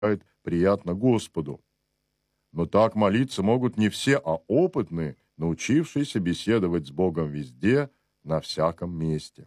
приятно Господу. Но так молиться могут не все, а опытные, научившиеся беседовать с Богом везде, на всяком месте.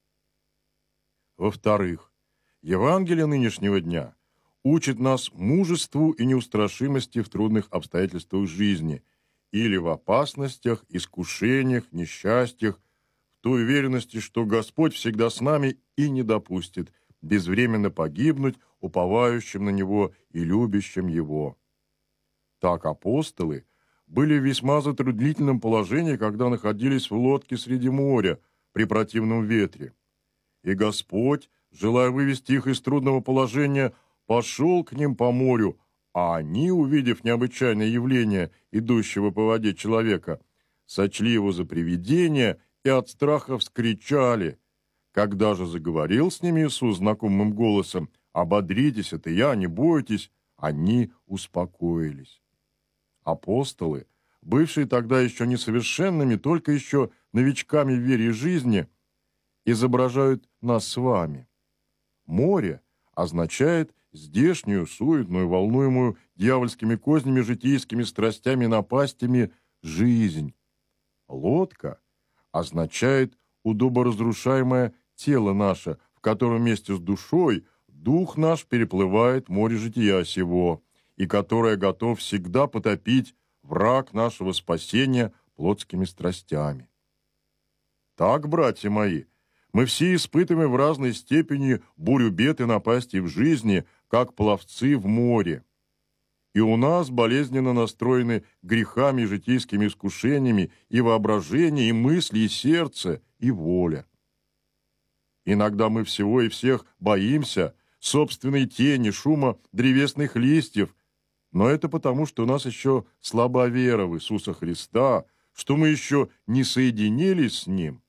Во-вторых, Евангелие нынешнего дня учит нас мужеству и неустрашимости в трудных обстоятельствах жизни или в опасностях, искушениях, несчастьях, в той уверенности, что Господь всегда с нами и не допустит безвременно погибнуть уповающим на Него и любящим Его. Так апостолы были в весьма затруднительном положении, когда находились в лодке среди моря при противном ветре. И Господь, желая вывести их из трудного положения, пошел к ним по морю, а они, увидев необычайное явление, идущего по воде человека, сочли его за привидение и от страха вскричали. Когда же заговорил с ними Иисус знакомым голосом: «Ободритесь, это я, не бойтесь», они успокоились. Апостолы, бывшие тогда еще несовершенными, только еще новичками в вере и жизни, изображают нас с вами. Море означает здешнюю, суетную, волнуемую дьявольскими кознями, житейскими страстями, напастями жизнь. Лодка означает удоборазрушаемое тело наше, в котором вместе с душой дух наш переплывает море жития сего, и которое готов всегда потопить враг нашего спасения плотскими страстями. Так, братья мои, мы все испытываем в разной степени бурю бед и напастей в жизни, как пловцы в море. И у нас болезненно настроены грехами и житейскими искушениями и воображение, и мысли, и сердце, и воля. Иногда мы всего и всех боимся, собственной тени, шума древесных листьев, но это потому, что у нас еще слаба вера в Иисуса Христа, что мы еще не соединились с Ним.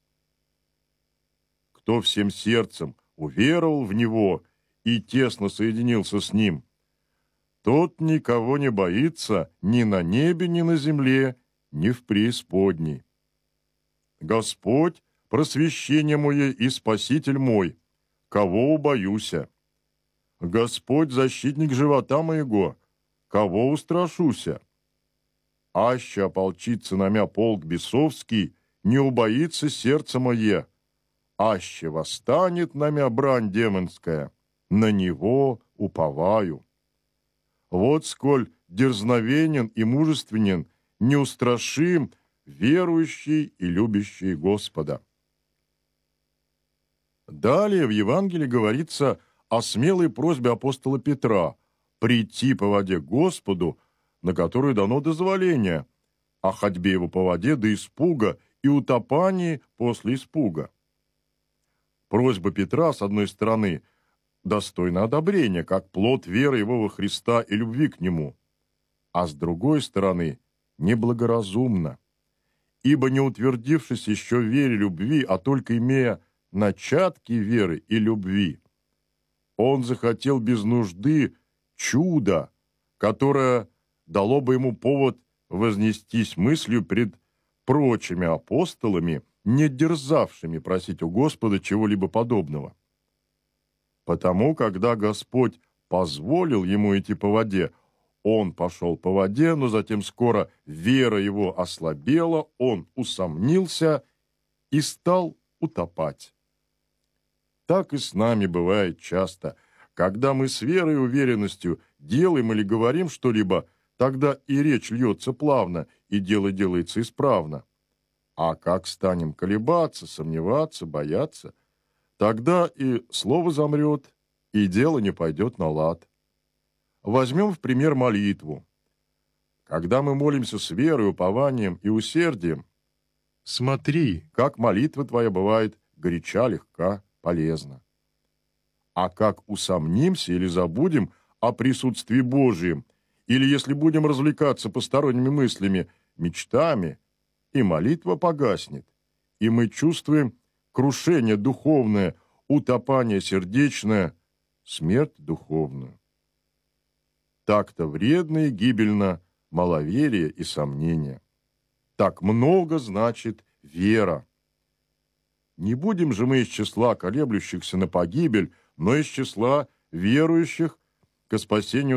Кто всем сердцем уверовал в Него и тесно соединился с Ним, тот никого не боится ни на небе, ни на земле, ни в преисподней. Господь — просвещение мое и спаситель мой, кого убоюся? Господь — защитник живота моего, кого устрашуся? Аще ополчится на мя полк бесовский, не убоится сердце мое. Аще восстанет на мя брань демонская, на него уповаю. Вот сколь дерзновенен и мужественен, неустрашим, верующий и любящий Господа. Далее в Евангелии говорится о смелой просьбе апостола Петра прийти по воде к Господу, на которую дано дозволение, о ходьбе его по воде до испуга и утопании после испуга. Просьба Петра, с одной стороны, достойна одобрения, как плод веры его во Христа и любви к Нему, а с другой стороны, неблагоразумна, ибо не утвердившись еще в вере любви, а только имея начатки веры и любви, он захотел без нужды чуда, которое дало бы ему повод вознестись мыслью пред прочими апостолами, не дерзавшими просить у Господа чего-либо подобного. Потому, когда Господь позволил ему идти по воде, он пошел по воде, но затем скоро вера его ослабела, он усомнился и стал утопать. Так и с нами бывает часто. Когда мы с верой и уверенностью делаем или говорим что-либо, тогда и речь льется плавно, и дело делается исправно. А как станем колебаться, сомневаться, бояться, тогда и слово замрет, и дело не пойдет на лад. Возьмем в пример молитву. Когда мы молимся с верой, упованием и усердием, смотри, как молитва твоя бывает горяча, легка, полезна. А как усомнимся или забудем о присутствии Божьем, или если будем развлекаться посторонними мыслями, мечтами, и молитва погаснет, и мы чувствуем крушение духовное, утопание сердечное, смерть духовную. Так-то вредно и гибельно маловерие и сомнение. Так много значит вера. Не будем же мы из числа колеблющихся на погибель, но из числа верующих ко спасению